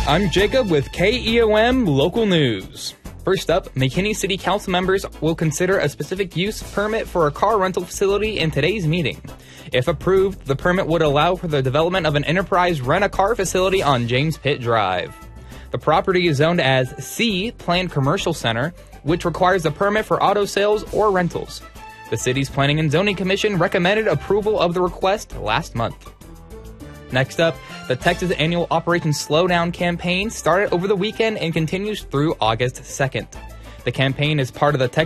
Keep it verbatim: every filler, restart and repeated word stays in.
I'm Jacob with K E O M Local News. First up, McKinney City Council members will consider a specific use permit for a car rental facility in today's meeting. If approved, the permit would allow for the development of an enterprise rent-a-car facility on James Pitt Drive. The property is zoned as C, Planned Commercial Center, which requires a permit for auto sales or rentals. The city's Planning and Zoning Commission recommended approval of the request last month. Next up, the Texas annual Operation Slowdown campaign started over the weekend and continues through August second. The campaign is part of the Texas